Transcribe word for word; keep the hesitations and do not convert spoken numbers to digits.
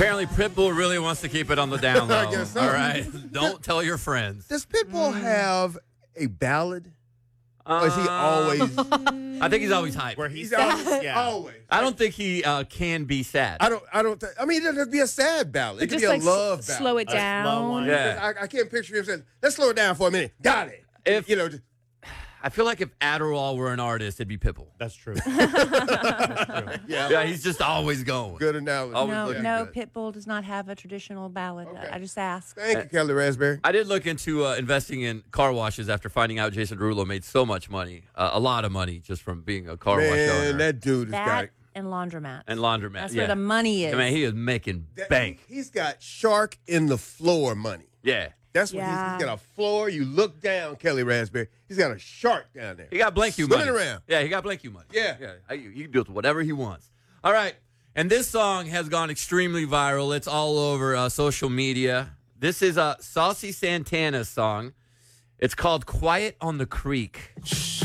Apparently, Pitbull really wants to keep it on the down low. I guess so. All right, don't tell your friends. Does Pitbull have a ballad? Or is he always? I think he's always hyped. Where he's He's always. yeah. always. I don't think he uh, can be sad. I don't. I don't. Th- I mean, it doesn't have to be a sad ballad. It But could just be a like love s- ballad. slow it A slow one. down. Yeah. I, I can't picture him saying, "Let's slow it down for a minute." Got it. If You know. just- I feel like if Adderall were an artist, it'd be Pitbull. That's true. Yeah. Yeah, he's just always going. Good analogy. Always No, looking no, good. Pitbull does not have a traditional ballad. Okay. I just asked. Thank you, Kelly Raspberry. I did look into uh, investing in car washes after finding out Jason Derulo made so much money, uh, a lot of money, just from being a car wash Man, owner that dude has got That it. and laundromat. and laundromat. That's yeah. where the money is. I mean, he is making That- bank. He's got shark in the floor money. Yeah. That's what Yeah. he's, he's got a floor. You look down, Kelly Raspberry. He's got a shark down there. He got blank you Swimming money. around. Yeah, he got blank you money. Yeah. yeah. I- He can do whatever he wants. All right, and this song has gone extremely viral. It's all over uh, social media. This is a Saucy Santana song. It's called "Quiet on the Creek."